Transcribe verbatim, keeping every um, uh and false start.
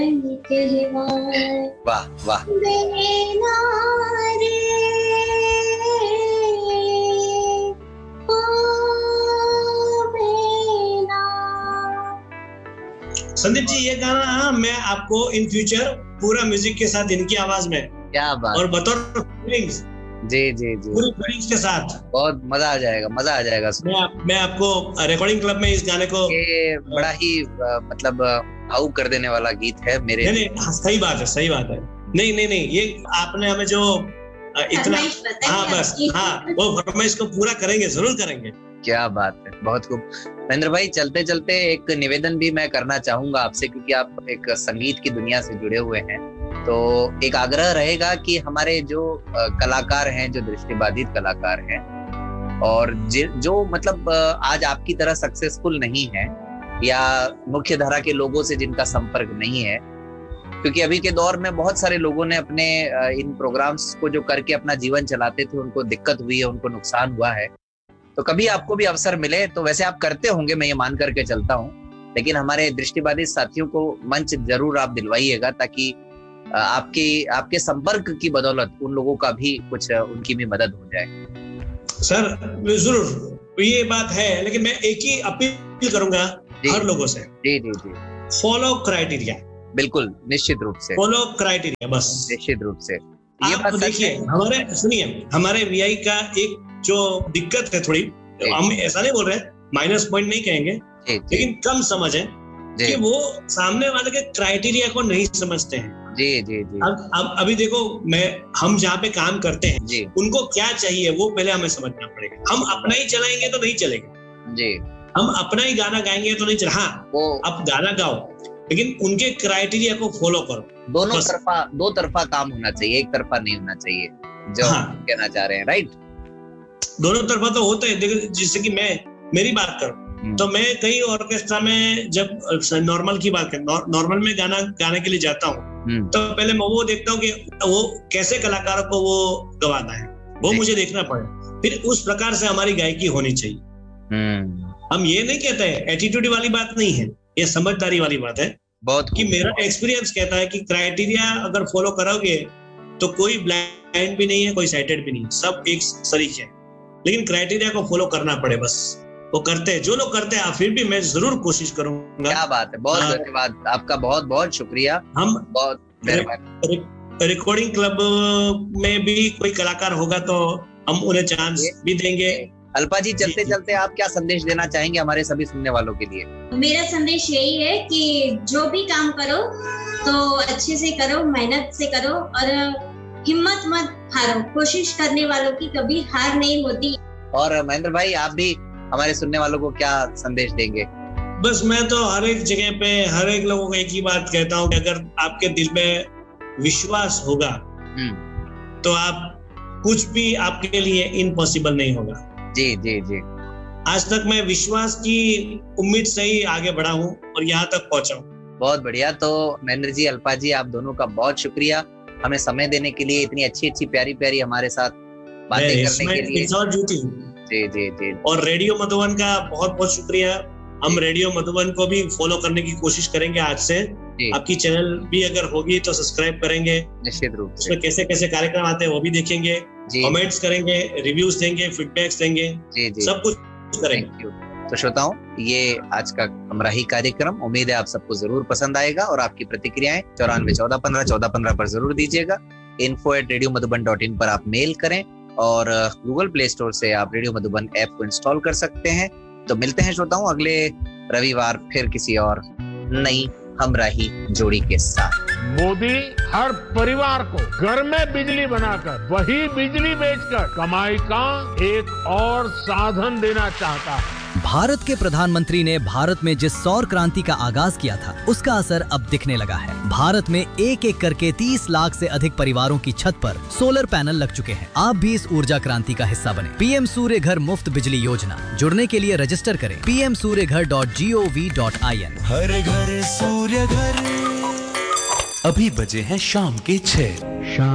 वाह वाह। संदीप जी, ये गाना मैं आपको इन फ्यूचर पूरा म्यूजिक के साथ इनकी आवाज में, क्या बात, और बतौर फीलिंग्स, जी जी जी, पूरी फीलिंग्स के साथ बहुत मजा आ जाएगा, मजा आ जाएगा। मैं आप, मैं आपको रिकॉर्डिंग क्लब में इस गाने को, ये बड़ा ही मतलब भावुक कर देने वाला गीत है मेरे। नहीं नहीं, सही बात है, सही बात है। नहीं नहीं नहीं, ये आपने हमें जो इतना, हाँ बस, हाँ वो फरमाइश को पूरा करेंगे, जरूर करेंगे। क्या बात है, बहुत खूब। महेंद्र भाई, चलते चलते एक निवेदन भी मैं करना चाहूंगा आपसे, क्योंकि आप एक संगीत की दुनिया से जुड़े हुए हैं, तो एक आग्रह रहेगा कि हमारे जो कलाकार हैं, जो दृष्टिबाधित कलाकार हैं, और जो मतलब आज आपकी तरह सक्सेसफुल नहीं है, या मुख्य धारा के लोगों से जिनका संपर्क नहीं है, क्योंकि अभी के दौर में बहुत सारे लोगों ने अपने इन प्रोग्राम्स को जो करके अपना जीवन चलाते थे, उनको दिक्कत हुई है, उनको नुकसान हुआ है, तो कभी आपको भी अवसर मिले, तो वैसे आप करते होंगे, मैं ये मान करके चलता हूँ, लेकिन हमारे दृष्टिबाधित साथियों को मंच जरूर आप दिलवाइएगा, ताकि आपकी आपके संपर्क की बदौलत उन लोगों का भी कुछ, उनकी भी मदद हो जाए। सर जरूर, ये बात है, लेकिन मैं एक ही अपील करूंगा हर लोगों से। जी जी जी, फॉलो क्राइटेरिया। बिल्कुल, निश्चित रूप से फॉलो क्राइटेरिया, बस निश्चित रूप से। ये आप देखिए, हमारे सुनिए, हमारे वीआई का एक जो दिक्कत है थोड़ी, हम ऐसा नहीं बोल रहे, माइनस पॉइंट नहीं कहेंगे, लेकिन कम समझ है कि वो सामने वाले के क्राइटेरिया को नहीं समझते हैं। जी जी जी। अब अब अभी देखो, मैं हम जहाँ पे काम करते हैं जी, उनको क्या चाहिए वो पहले हमें समझना पड़ेगा। हम अपना ही चलाएंगे तो नहीं चलेगा जी, हम अपना ही गाना गाएंगे तो नहीं चलेगा। हाँ, वो आप गाना गाओ, लेकिन उनके क्राइटेरिया को फॉलो करो। दोनों तरफा, दो तरफा काम होना चाहिए, एक तरफा नहीं होना चाहिए, जो हाँ, कहना चाह रहे हैं, राइट? दोनों तरफा तो होता है। देखो, जैसे कि मैं मेरी बात करूं, तो मैं कई ऑर्केस्ट्रा में जब नॉर्मल की बात करें, नॉर्मल में गाना गाने के लिए जाता हूँ, तो पहले मैं वो देखता हूँ कि वो कैसे कलाकारों को वो गवाना है, वो मुझे देखना पड़े, फिर उस प्रकार से हमारी गायकी होनी चाहिए। हम ये नहीं कहते हैं, एटीट्यूड वाली बात नहीं है, ये समझदारी वाली बात है बहुत, कि मेरा एक्सपीरियंस कहता है कि क्राइटेरिया अगर फॉलो करोगे तो कोई ब्लाइंड भी नहीं है, कोई साइटेड भी नहीं, सब एक सरीखे है, लेकिन क्राइटेरिया को फॉलो करना पड़े, बस वो करते हैं। जो लोग करते हैं, फिर भी मैं जरूर कोशिश करूंगा। क्या बात है, बहुत धन्यवाद आपका, बहुत बहुत शुक्रिया। हम बहुत रिकॉर्डिंग क्लब में भी कोई कलाकार होगा तो हम उन्हें चांस भी देंगे। अल्पा जी, चलते चलते आप क्या संदेश देना चाहेंगे हमारे सभी सुनने वालों के लिए? मेरा संदेश यही है कि जो भी काम करो तो अच्छे से करो, मेहनत से करो, और हिम्मत मत हारो, कोशिश करने वालों की कभी हार नहीं होती। और महेंद्र भाई, आप भी हमारे सुनने वालों को क्या संदेश देंगे? बस मैं तो हर एक जगह पे हर एक लोगों को एक ही बात कहता हूँ कि अगर आपके दिल में विश्वास होगा तो आप कुछ भी आपके लिए इम्पॉसिबल नहीं होगा। जी जी जी। आज तक मैं विश्वास की उम्मीद से ही आगे बढ़ा हूँ और यहाँ तक पहुंचा हूँ। बहुत बढ़िया। तो महेंद्र जी, अल्पा जी, आप दोनों का बहुत शुक्रिया हमें समय देने के लिए, इतनी अच्छी अच्छी प्यारी प्यारी हमारे साथ बातें करने के लिए। जी जी जी। और रेडियो मधुबन का बहुत बहुत शुक्रिया। हम रेडियो मधुबन को भी फॉलो करने की कोशिश करेंगे आज से। आपकी चैनल भी अगर होगी तो सब्सक्राइब करेंगे निश्चित रूप से। उसमें कैसे कैसे कार्यक्रम आते हैं वो भी देखेंगे, कमेंट्स करेंगे, रिव्यूज देंगे, फीडबैक्स देंगे, जी जी, सब कुछ करेंगे। तो श्रोताओं, ये आज का हमरा ही कार्यक्रम, उम्मीद है आप सबको जरूर पसंद आएगा और आपकी प्रतिक्रियाएं चौरानवे चौदह पंद्रह चौदह पंद्रह पर जरूर दीजिएगा। Info at radio Madhuban dot in पर आप मेल करें और गूगल प्ले स्टोर से आप रेडियो मधुबन ऐप को इंस्टॉल कर सकते हैं। तो मिलते हैं श्रोताओं अगले रविवार फिर किसी और नई हमराही जोड़ी के साथ। मोदी हर परिवार को घर में बिजली बनाकर वही बिजली बेचकर कमाई का एक और साधन देना चाहता है। भारत के प्रधानमंत्री ने भारत में जिस सौर क्रांति का आगाज किया था, उसका असर अब दिखने लगा है। भारत में एक एक करके तीस लाख से अधिक परिवारों की छत पर सोलर पैनल लग चुके हैं। आप भी इस ऊर्जा क्रांति का हिस्सा बने। पीएम सूर्य घर मुफ्त बिजली योजना, जुड़ने के लिए रजिस्टर करें पी एम सूर्य घर dot G O V dot I N. हर घर सूर्य घर। अभी बजे हैं शाम के छह।